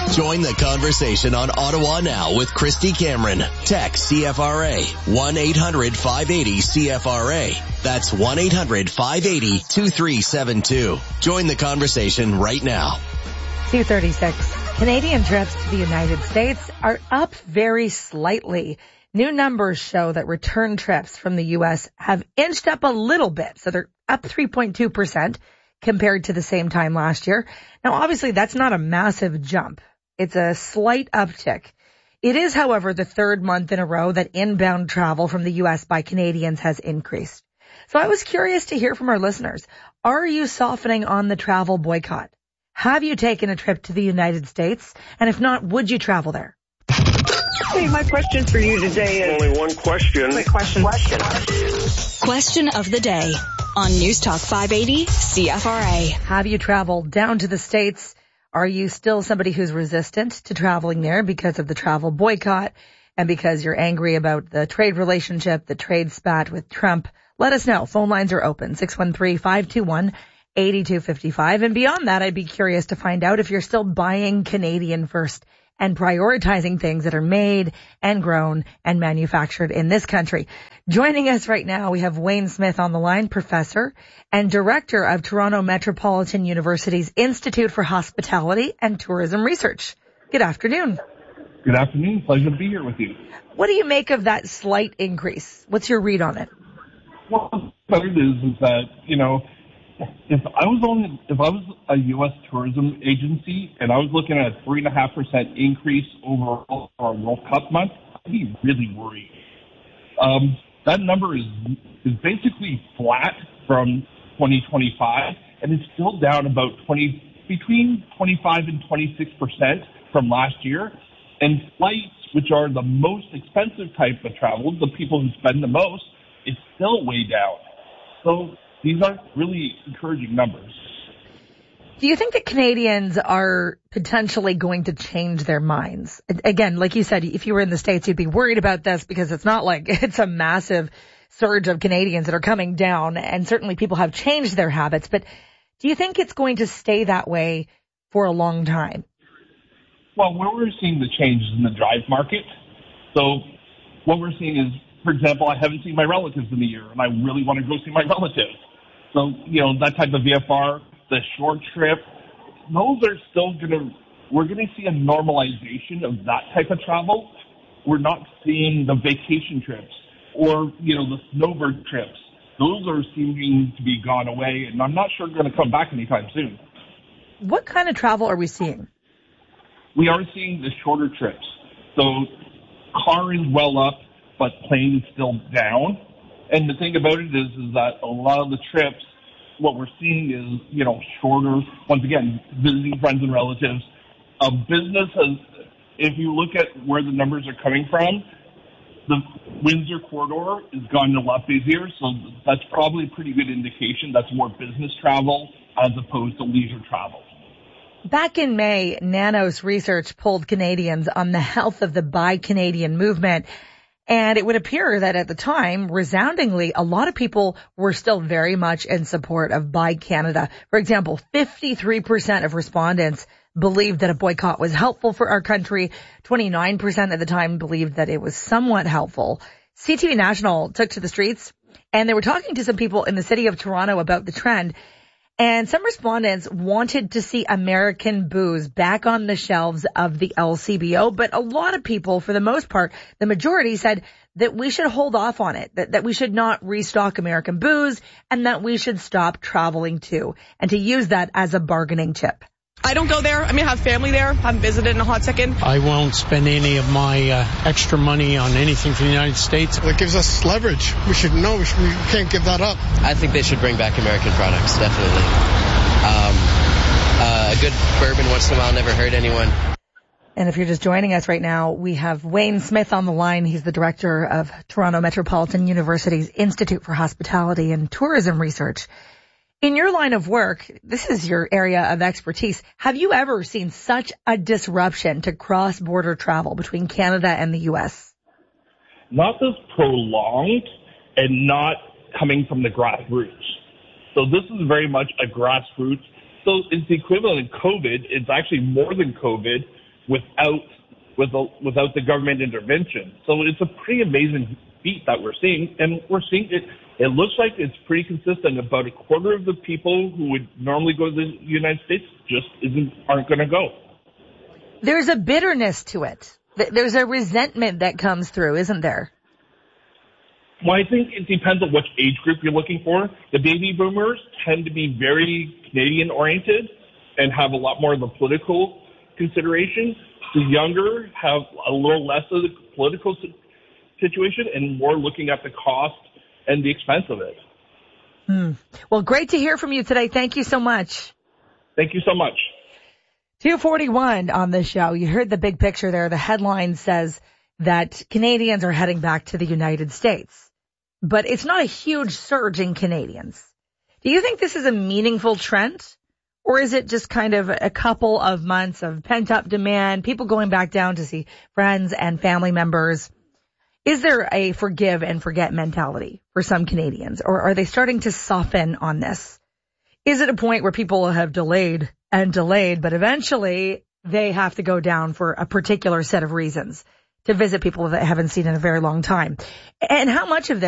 Join the conversation on Ottawa Now with Christy Cameron. Text CFRA 1-800-580-CFRA. That's 1-800-580-2372. Join the conversation right now. 2:36. Canadian trips to the United States are up very slightly. New numbers show that return trips from the U.S. have inched up a little bit. So they're up 3.2% compared to the same time last year. Now, obviously, that's not a massive jump. It's a slight uptick. It is, however, the third month in a row that inbound travel from the U.S. by Canadians has increased. So I was curious to hear from our listeners. Are you softening on the travel boycott? Have you taken a trip to the United States? And if not, would you travel there? Hey, my question for you today is... Only one question. Quick question. Question of the day on News Talk 580 CFRA. Have you traveled down to the States? Are you still somebody who's resistant to traveling there because of the travel boycott and because you're angry about the trade relationship, the trade spat with Trump? Let us know. Phone lines are open, 613-521-8255. And beyond that, I'd be curious to find out if you're still buying Canadian first and prioritizing things that are made and grown and manufactured in this country. Joining us right now, we have Wayne Smith on the line, professor and director of Toronto Metropolitan University's Institute for Hospitality and Tourism Research. Good afternoon. Good afternoon. Pleasure to be here with you. What do you make of that slight increase? What's your read on it? Well, what it is that, if I was a U.S. tourism agency and I was looking at a 3.5% increase overall for our World Cup month, I'd be really worried. That number is basically flat from 2025, and it's still down about between 25 and 26% from last year. And flights, which are the most expensive type of travel, the people who spend the most, it's still way down. So these aren't really encouraging numbers. Do you think that Canadians are potentially going to change their minds? Again, like you said, if you were in the States, you'd be worried about this because it's not like it's a massive surge of Canadians that are coming down, and certainly people have changed their habits. But do you think it's going to stay that way for a long time? Well, we're seeing the changes in the drive market. So what we're seeing is, for example, I haven't seen my relatives in a year, and I really want to go see my relatives. So, that type of VFR, the short trip, those are still we're going to see a normalization of that type of travel. We're not seeing the vacation trips or, the snowbird trips. Those are seeming to be gone away, and I'm not sure they're going to come back anytime soon. What kind of travel are we seeing? We are seeing the shorter trips. So car is well up, but plane is still down. And the thing about it is that a lot of the trips, what we're seeing is, shorter, once again, visiting friends and relatives. Business has, if you look at where the numbers are coming from, the Windsor corridor has gotten a lot busier, so that's probably a pretty good indication. That's more business travel as opposed to leisure travel. Back in May, Nanos Research polled Canadians on the health of the Buy Canadian movement. And it would appear that at the time, resoundingly, a lot of people were still very much in support of Buy Canada. For example, 53% of respondents believed that a boycott was helpful for our country. 29% at the time believed that it was somewhat helpful. CTV National took to the streets, and they were talking to some people in the city of Toronto about the trend. And some respondents wanted to see American booze back on the shelves of the LCBO. But a lot of people, for the most part, the majority said that we should hold off on it, that we should not restock American booze, and that we should stop traveling too, and to use that as a bargaining chip. I don't go there. I have family there. Haven't visited in a hot second. I won't spend any of my extra money on anything from the United States. It gives us leverage. We can't give that up. I think they should bring back American products, definitely. A good bourbon once in a while never hurt anyone. And if you're just joining us right now, we have Wayne Smith on the line. He's the director of Toronto Metropolitan University's Institute for Hospitality and Tourism Research. In your line of work, this is your area of expertise. Have you ever seen such a disruption to cross-border travel between Canada and the U.S.? Not this prolonged and not coming from the grassroots. So this is very much a grassroots. So it's the equivalent of COVID. It's actually more than COVID. without the government intervention. So it's a pretty amazing feat that we're seeing, and we're seeing it. It looks like it's pretty consistent. About a quarter of the people who would normally go to the United States just aren't going to go. There's a bitterness to it. There's a resentment that comes through, isn't there? Well, I think it depends on which age group you're looking for. The baby boomers tend to be very Canadian-oriented and have a lot more of the political consideration. The younger have a little less of the political situation and more looking at the cost and the expense of it. Well, great to hear from you today. Thank you so much. Thank you so much. 2:41 on the show. You heard the big picture there. The headline says that Canadians are heading back to the United States, but it's not a huge surge in Canadians. Do you think this is a meaningful trend, or is it just kind of a couple of months of pent-up demand, people going back down to see friends and family members? Is there a forgive and forget mentality for some Canadians, or are they starting to soften on this? Is it a point where people have delayed, but eventually they have to go down for a particular set of reasons to visit people that they haven't seen in a very long time? And how much of this